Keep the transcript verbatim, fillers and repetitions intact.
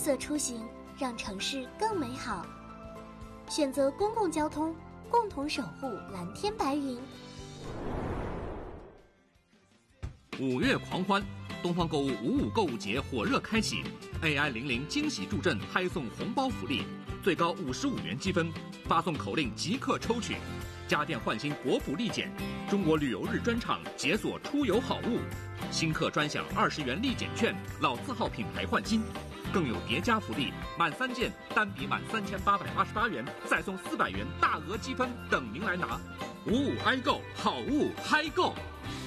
色出行，让城市更美好。选择公共交通，共同守护蓝天白云。 五月狂欢，东方购物五五购物节火热开启 ，A I 零零惊喜助阵拍送红包福利，最高五十五元积分，发送口令即刻抽取。家电换新国府立减，中国旅游日专场解锁出游好物，新客专享二十元立减券，老字号品牌换新，更有叠加福利，满三件单笔满三千八百八十八元，再送四百元大额积分等您来拿。五五 i 购好物嗨购。